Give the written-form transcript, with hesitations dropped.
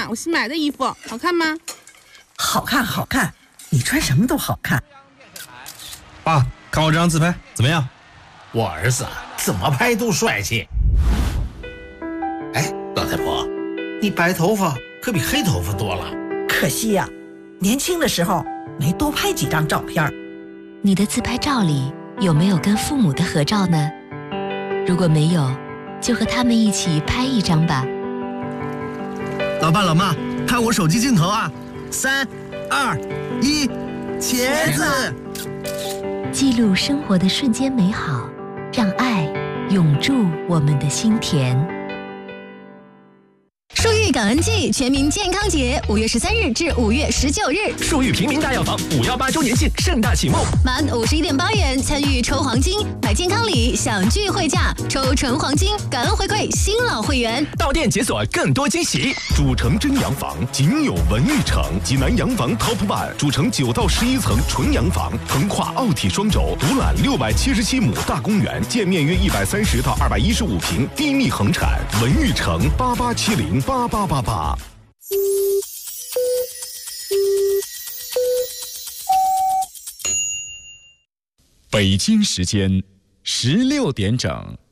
妈，我新买的衣服好看吗？ 好看，好看，你穿什么都好看。 爸，看我这张自拍怎么样？ 我儿子怎么拍都帅气。哎，老太婆，你白头发可比黑头发多了。 可惜呀，年轻的时候没多拍几张照片。 你的自拍照里有没有跟父母的合照呢？如果没有，就和他们一起拍一张吧。 老爸老妈，看我手机镜头啊！3、2、1，茄子！ 记录生活的瞬间美好，让爱永驻我们的心田。 树玉感恩季全民健康节，5月13日至5月19日， 树玉平民大药房518周年庆盛大启幕， 满51.8元参与抽黄金，买健康礼享聚会价，抽纯黄金，感恩回馈新老会员。 到店解锁更多惊喜。 主城真洋房仅有文玉城，济南洋房 Top 版，主城9到11层纯洋房，横跨奥体双轴，独揽677亩大公园，建面约130到215平，低密横产。文玉城88708888。 北京时间16点整。